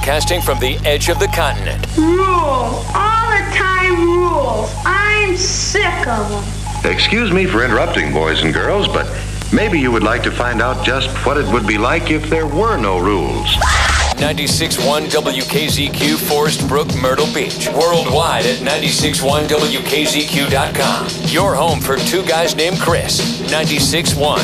broadcasting from the edge of the continent. Rules. All the time rules. I'm sick of them. Excuse me for interrupting, boys and girls, but maybe you would like to find out just what it would be like if there were no rules. 96.1 WKZQ, Forest Brook, Myrtle Beach. Worldwide at 96.1WKZQ.com. Your home for two guys named Chris. 96.1.